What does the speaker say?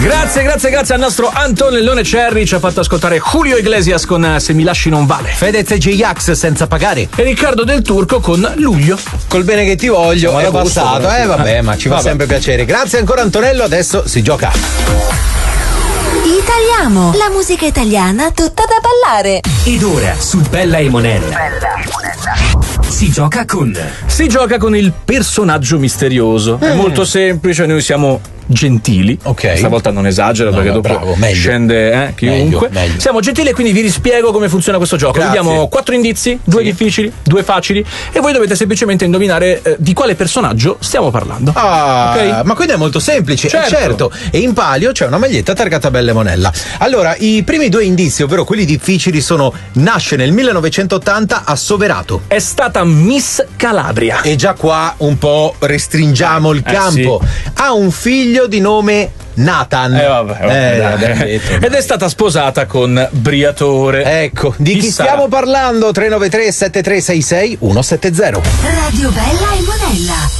Grazie al nostro Antonellone Cherry, ci ha fatto ascoltare Julio Iglesias con Se mi lasci non vale. Fedez e J-Ax senza pagare. E Riccardo Del Turco con Luglio. Col bene che ti voglio, è passato, vabbè, ma ci fa sempre piacere. Grazie ancora Antonello, adesso si gioca. Italiamo, la musica italiana tutta da ballare. Ed ora su Bella e Monella si gioca con il personaggio misterioso. È molto semplice, noi siamo gentili. Ok. Stavolta non esagero perché dopo scende chiunque. Meglio. Siamo gentili e quindi vi rispiego come funziona questo gioco. Grazie. Vi diamo 4 indizi, 2 difficili, 2 facili e voi dovete semplicemente indovinare di quale personaggio stiamo parlando. Ok? Ma quindi è molto semplice. Certo. E in palio c'è una maglietta targata Bella e Monella. Allora, i primi 2 indizi, ovvero quelli difficili, sono: nasce nel 1980 a Soverato. È stata Miss Calabria. E già qua un po' restringiamo il campo. Sì. Ha un figlio di nome Nathan. Ed è stata sposata con Briatore. Ecco, di chi stiamo parlando? 393 7366 170. Radio Bella e Monella.